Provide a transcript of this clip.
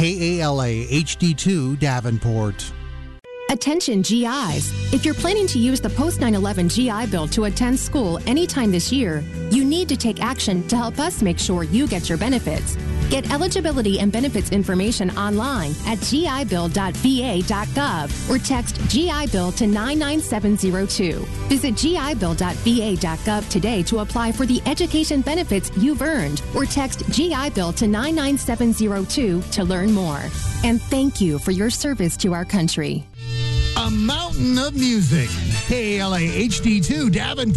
KALA HD2 Davenport. Attention GIs. If you're planning to use the post 9/11 GI Bill to attend school anytime this year, you need to take action to help us make sure you get your benefits. Get eligibility and benefits information online at gibill.va.gov or text GI Bill to 99702. Visit gibill.va.gov today to apply for the education benefits you've earned or text GI Bill to 99702 to learn more. And thank you for your service to our country. A mountain of music. KALA HD2 Davenport.